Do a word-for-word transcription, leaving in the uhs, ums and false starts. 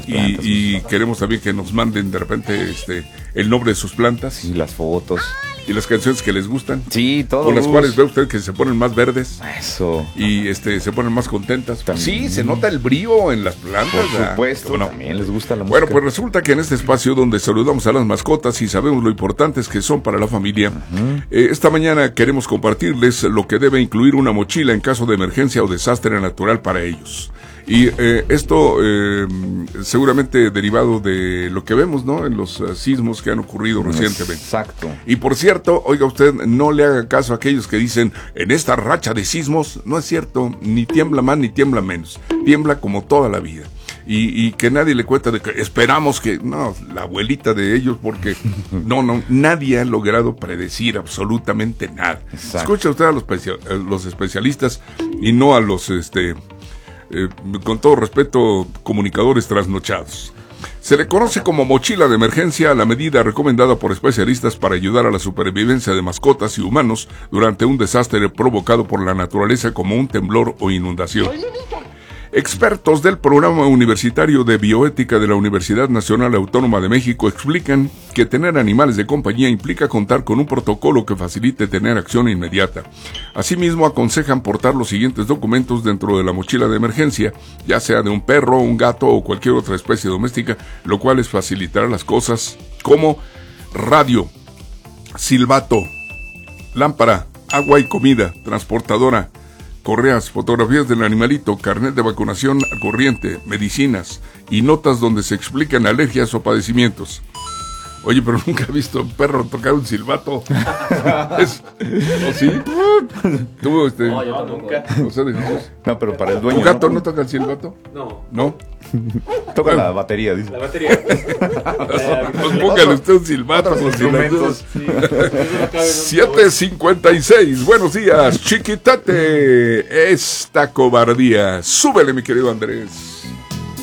las plantas. Y, y queremos también que nos manden de repente este el nombre de sus plantas. Y las fotos. Y las canciones que les gustan. Sí, todo. Con las cuales ve usted que se ponen más verdes. Eso. Y este se ponen más contentas. También. Sí, se nota el brío en las plantas. Por supuesto. Bueno, también les gusta la bueno, música. pues resulta que en este espacio donde saludamos a las mascotas y sabemos lo importantes que son para la familia, uh-huh. eh, esta mañana queremos compartirles lo que debe incluir una mochila en caso de emergencia o desastre natural para ellos. Y eh, esto eh, seguramente derivado de lo que vemos, ¿no? En los uh, sismos que han ocurrido recientemente. Exacto. Y por cierto, oiga usted, no le haga caso a aquellos que dicen, en esta racha de sismos, no es cierto, ni tiembla más ni tiembla menos, tiembla como toda la vida. Y, y que nadie le cuenta de que esperamos que, no, la abuelita de ellos, porque no, no, nadie ha logrado predecir absolutamente nada. Exacto. Escucha usted a los, a los especialistas y no a los, este... Eh, con todo respeto, comunicadores trasnochados. Se le conoce como mochila de emergencia a la medida recomendada por especialistas para ayudar a la supervivencia de mascotas y humanos durante un desastre provocado por la naturaleza como un temblor o inundación. Expertos del Programa Universitario de Bioética de la Universidad Nacional Autónoma de México explican que tener animales de compañía implica contar con un protocolo que facilite tener acción inmediata. Asimismo, aconsejan portar los siguientes documentos dentro de la mochila de emergencia, ya sea de un perro, un gato o cualquier otra especie doméstica, lo cual les facilitará las cosas como radio, silbato, lámpara, agua y comida, transportadora, correas, fotografías del animalito, carnet de vacunación al corriente, medicinas y notas donde se explican alergias o padecimientos. Oye, pero nunca he visto a un perro tocar un silbato. ¿Es, ¿O sí? ¿Tú, este, no, yo nunca. O sea, no, pero para el dueño. ¿Tu gato no, no toca el silbato? No. ¿No? Toca bueno. La batería, dice. La batería. Pues póngale usted un silbato. Otros instrumentos. Sí. siete cincuenta y seis. Buenos días, chiquitate. Esta cobardía. Súbele, mi querido Andrés.